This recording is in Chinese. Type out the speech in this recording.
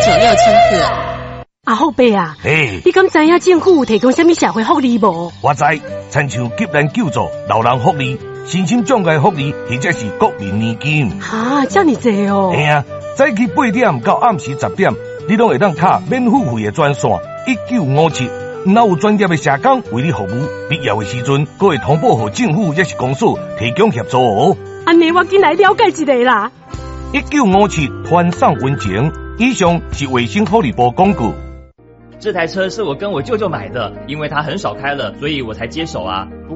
96千赫。 阿后伯啊，你敢知影政府有提供什么社会福利无？ 我知，亲像急难救助、老人福利、身心障碍福利，或者是国民年金。 哈，这么济哦！ 嘿啊，早起8点到暗时10点，你拢会当卡免付费的专线1957，若有专业的社工为你服务，必要的时阵，阁会通报给政府也是公所提供协助哦。 安尼我紧来了解一下啦。 1957欢送温情，以上是卫生福利部广告。 这台车是我跟我舅舅买的，因为他很少开了，所以我才接手啊。